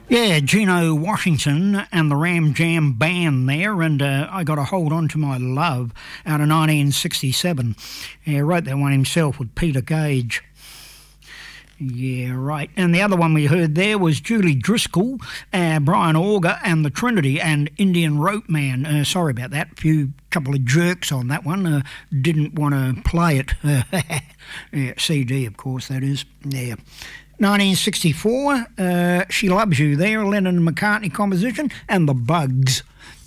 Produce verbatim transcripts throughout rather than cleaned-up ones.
Yeah, Gino Washington and the Ram Jam Band there, and uh, I Got a Hold On to My Love out of nineteen sixty-seven. He wrote that one himself with Peter Gage. Yeah, right. And the other one we heard there was Julie Driscoll, uh, Brian Auger and the Trinity and Indian Rope Man. Uh, sorry about that. A few couple of jerks on that one. Uh, didn't want to play it. Yeah, C D, of course, that is. Yeah. nineteen sixty-four, uh, She Loves You there, Lennon and McCartney composition, and the Bugs.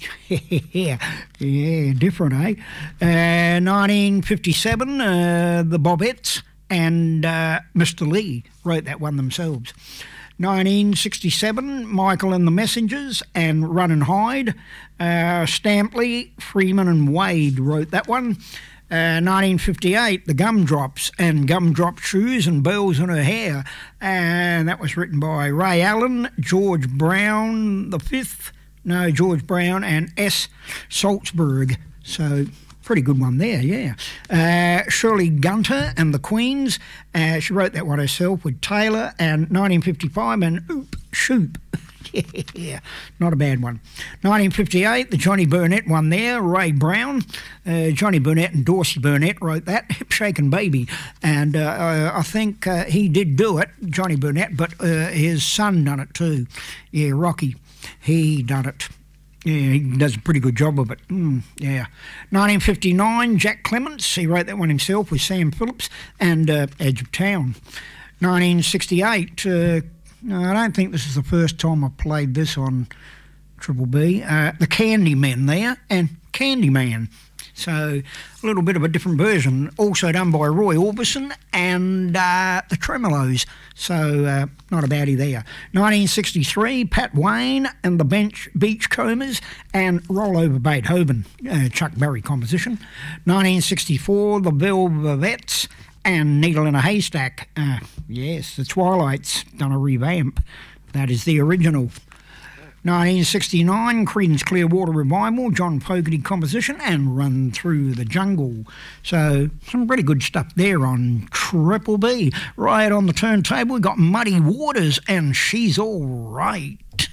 Yeah, yeah, different, eh? Uh, nineteen fifty-seven, uh, the Bobettes and uh, Mister Lee wrote that one themselves. nineteen sixty-seven, Michael and the Messengers and Run and Hide. Uh, Stampley, Freeman and Wade wrote that one. Uh, nineteen fifty-eight, The Gumdrops and Gumdrop Shoes and Bells in Her Hair, and that was written by Ray Allen, George Brown the Fifth, no, George Brown and S. Salzberg, so pretty good one there, yeah. Uh, Shirley Gunter and the Queens, uh, she wrote that one herself with Taylor, and nineteen fifty-five, and Oop Shoop. Yeah, not a bad one. nineteen fifty-eight, the Johnny Burnett one there, Ray Brown. Uh, Johnny Burnett and Dorsey Burnett wrote that, Hip Shakin' Baby. And uh, I think uh, he did do it, Johnny Burnett, but uh, his son done it too. Yeah, Rocky, he done it. Yeah, he does a pretty good job of it. Mm, yeah. nineteen fifty-nine, Jack Clements, he wrote that one himself with Sam Phillips and uh, Edge of Town. nineteen sixty-eight, uh, no, I don't think this is the first time I've played this on Triple B. Uh, the Candymen there and Candyman. So a little bit of a different version. Also done by Roy Orbison and uh, the Tremolos. So uh, not a baddie there. nineteen sixty-three, Pat Wayne and the Bench Beachcombers and Roll Over Beethoven, uh, Chuck Berry composition. nineteen sixty-four, the Velvettes and Needle in a Haystack. Uh, yes, the Twilights done a revamp. That is the original. nineteen sixty-nine, Creedence Clearwater Revival, John Fogerty composition, and Run Through the Jungle. So some pretty good stuff there on Triple B. Right on the turntable, we got Muddy Waters and She's All Right.